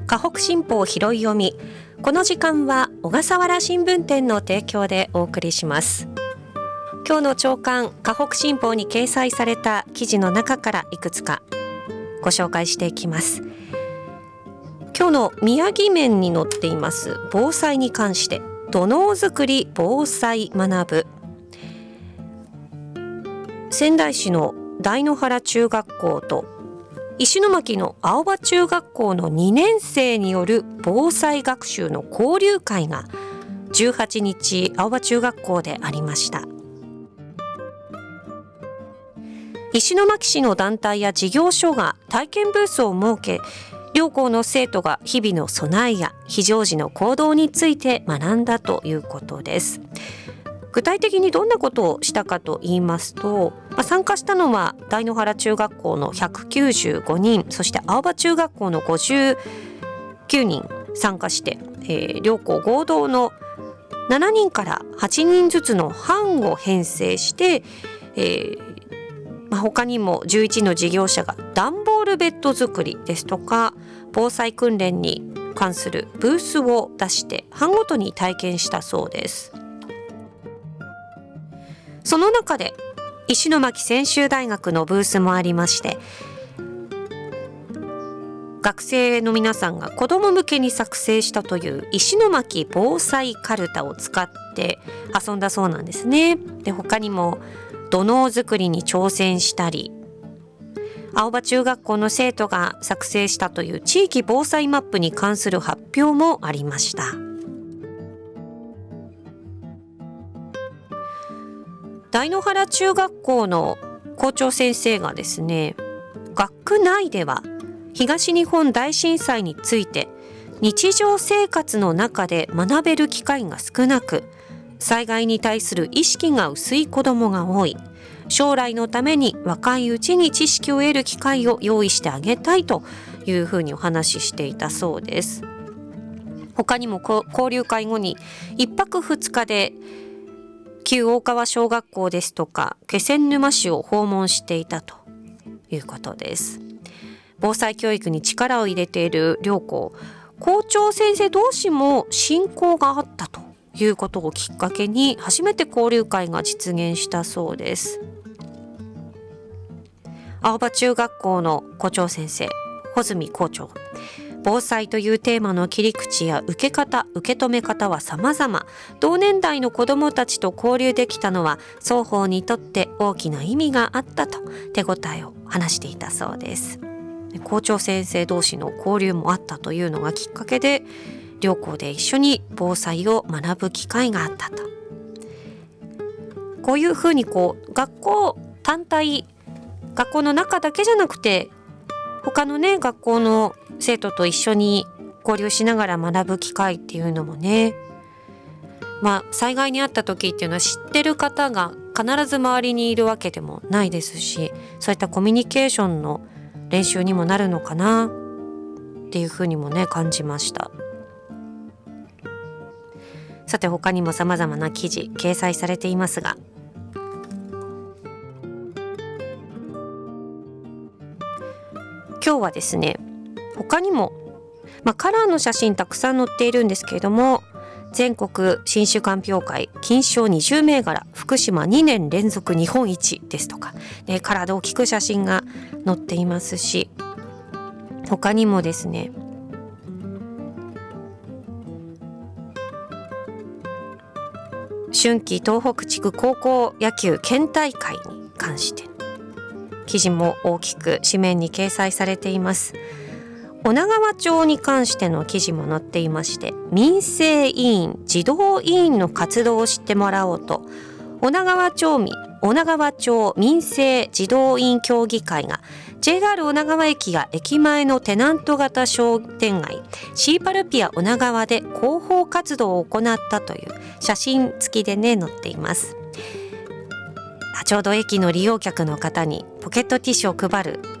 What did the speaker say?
河北新報拾い読み。この時間は小笠原新聞店の提供でお送りします。今日の朝刊河北新報に掲載された記事の中からいくつかご紹介していきます。今日の宮城面に載っています防災に関して、土のう作り防災学ぶ。仙台市の大野原中学校と石巻の青葉中学校の2年生による防災学習の交流会が18日青葉中学校でありました。石巻市の団体や事業所が体験ブースを設け、両校の生徒が日々の備えや非常時の行動について学んだということです。具体的にどんなことをしたかと言いますと、参加したのは大野原中学校の195人、そして青葉中学校の59人参加して、両校合同の7人から8人ずつの班を編成して、他にも11の事業者が段ボールベッド作りですとか防災訓練に関するブースを出して班ごとに体験したそうです。その中で石巻専修大学のブースもありまして、学生の皆さんが子ども向けに作成したという石巻防災かるたを使って遊んだそうなんですね。で、他にも土のう作りに挑戦したり、青葉中学校の生徒が作成したという地域防災マップに関する発表もありました。大野原中学校の校長先生がですね、学区内では東日本大震災について日常生活の中で学べる機会が少なく、災害に対する意識が薄い子どもが多い。将来のために若いうちに知識を得る機会を用意してあげたいというふうにお話ししていたそうです。他にも交流会後に1泊2日で旧大川小学校ですとか気仙沼市を訪問していたということです。防災教育に力を入れている両校、校長先生同士も親交があったということをきっかけに初めて交流会が実現したそうです。青葉中学校の校長先生穂積校長、防災というテーマの切り口や受け方、受け止め方は様々。同年代の子どもたちと交流できたのは双方にとって大きな意味があったと手応えを話していたそうです。校長先生同士の交流もあったというのがきっかけで、両校で一緒に防災を学ぶ機会があったと。こういうふうに学校単体、学校の中だけじゃなくて他のね学校の生徒と一緒に交流しながら学ぶ機会っていうのもね、災害にあった時っていうのは知ってる方が必ず周りにいるわけでもないですし、そういったコミュニケーションの練習にもなるのかなっていうふうにもね感じました。さて、他にも様々な記事掲載されていますが、今日はですね、他にも、カラーの写真たくさん載っているんですけれども、全国新酒鑑評会金賞20銘柄福島2年連続日本一ですとか、カラーで大きく写真が載っていますし、他にもですね、春季東北地区高校野球県大会に関して記事も大きく紙面に掲載されています。女川町に関しての記事も載っていまして、民生委員、児童委員の活動を知ってもらおうと、女川町民生児童委員協議会が JR 女川駅や駅前のテナント型商店街シーパルピア女川で広報活動を行ったという写真付きでね載っています。ちょうど駅の利用客の方にポケットティッシュを配る